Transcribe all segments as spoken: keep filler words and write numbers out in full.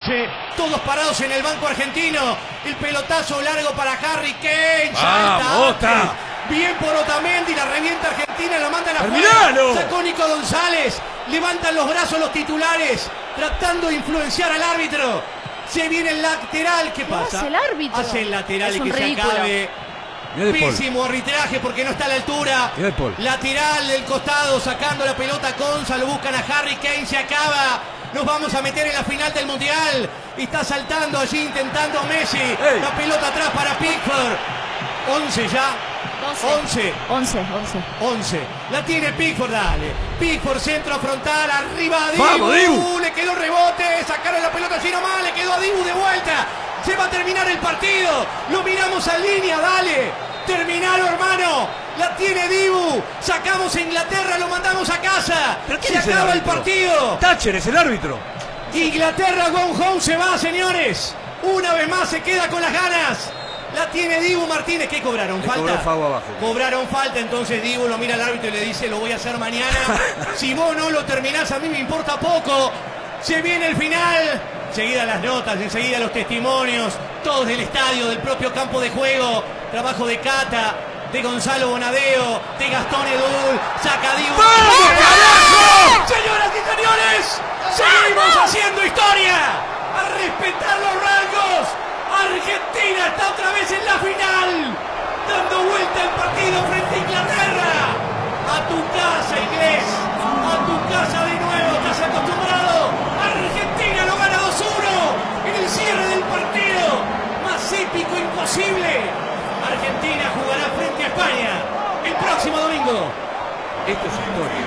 once, todos parados en el banco argentino. El pelotazo largo para Harry Kane. ¡Vamos, Ota! Bien por Otamendi, la revienta Argentina, lo mandan afuera. ¡Terminalo! Sacó Nico González. Levantan los brazos los titulares, tratando de influenciar al árbitro. Se viene el lateral. ¿Qué pasa? Hace el árbitro. Hace el lateral Es y un que ridículo. se acabe. Pésimo arbitraje porque no está a la altura. Lateral del costado, sacando la pelota Conza, lo buscan a Harry Kane, se acaba. Nos vamos a meter en la final del Mundial. Está saltando allí, intentando Messi. Ey. La pelota atrás para Pickford. once ya. once. once, once. once. La tiene Pickford, dale. Pickford, centro frontal, arriba a Dibu. ¡Vamos, Dibu! Le quedó rebote, sacaron la pelota así nomás, le quedó a Dibu de vuelta. Se va a terminar el partido. Lo miramos en línea, dale. Terminalo, hermano. La tiene Dibu. Sacamos a Inglaterra, lo mandamos a casa. Se acaba el partido. Thatcher es el árbitro. Inglaterra gone home se va, señores. Una vez más se queda con las ganas. La tiene Dibu Martínez. ¿Qué cobraron? Le ¿Falta? cobró Fago abajo. Cobraron falta, entonces Dibu lo mira al árbitro y le dice, lo voy a hacer mañana. Si vos no lo terminás, a mí me importa poco. Se viene el final. Enseguida las notas, enseguida los testimonios. Todos del estadio, del propio campo de juego. Trabajo de Cata, de Gonzalo Bonadeo, de Gastón Edul. Saca Dibu. ¡Vamos, carajo! Señoras y señores, seguimos haciendo historia. A respetar los rangos. Argentina está otra vez en la final, dando vuelta el partido frente a Inglaterra. A tu casa, inglés, a tu casa de nuevo, estás acostumbrado. Argentina lo gana dos uno en el cierre del partido, más épico imposible. Argentina jugará frente a España el próximo domingo. Esto es historia.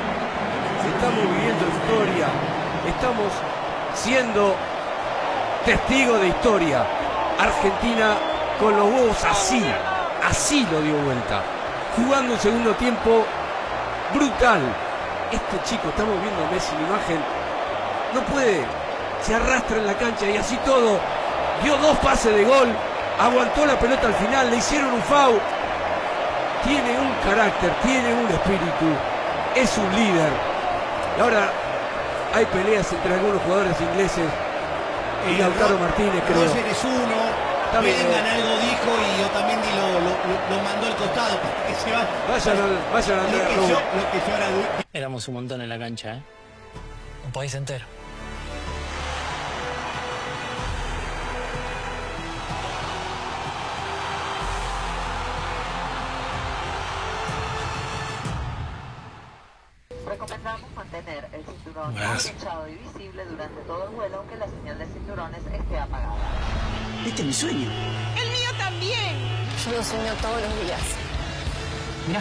Estamos viviendo historia. Estamos siendo testigos de historia. Argentina con los huevos así, así lo dio vuelta. Jugando un segundo tiempo brutal. Este chico, estamos viendo a Messi en imagen, no puede, se arrastra en la cancha y así todo. Dio dos pases de gol, aguantó la pelota al final, le hicieron un foul. Tiene un carácter, tiene un espíritu, es un líder. Y ahora hay peleas entre algunos jugadores ingleses y Lautaro Martínez, creo. Roger es uno. Bellingham algo dijo y Otamendi lo, lo, lo, lo mandó al costado. Que se va. Vayan al, vayan al Lo que yo, lo que yo ahora du- Éramos un montón en la cancha, ¿eh? Un país entero. Recomendamos mantener el cinturón Gracias. abrochado y visible durante todo el vuelo, aunque la señal de cinturones esté apagada. Este es mi sueño. ¡El mío también! Yo lo sueño todos los días. Mirá.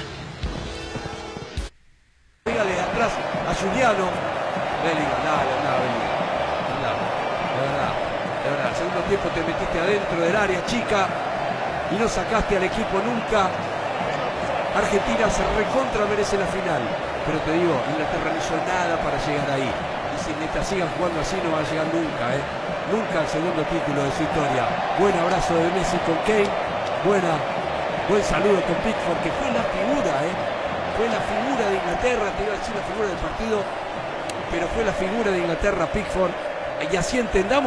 Dígale de atrás a Juliano. Bellingham, dale, andá, Bellingham. Andá, de verdad, de verdad. El segundo tiempo te metiste adentro del área chica y no sacaste al equipo nunca. Argentina se recontra merece la final. Pero te digo, Inglaterra no hizo nada para llegar ahí. Y si mientras sigan jugando así no va a llegar nunca, ¿eh? Nunca el segundo título de su historia. Buen abrazo de Messi con Kane. Buena, buen saludo con Pickford, que fue la figura, ¿eh? Fue la figura de Inglaterra, te iba a decir la figura del partido, pero fue la figura de Inglaterra, Pickford. Y así entendamos.